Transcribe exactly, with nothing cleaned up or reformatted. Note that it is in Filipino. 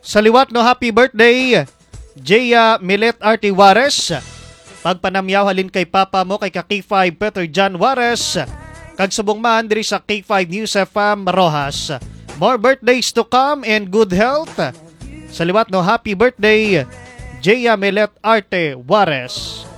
Saliwat no happy birthday, Jaya Milet Arte Juarez. Pagpanamyaw halin kay Papa mo kay ka K five Peter John Juarez. Kag subong man diri sa K five News F M Rojas. More birthdays to come and good health. Saliwat no happy birthday, Jaya Milet Arte Juarez.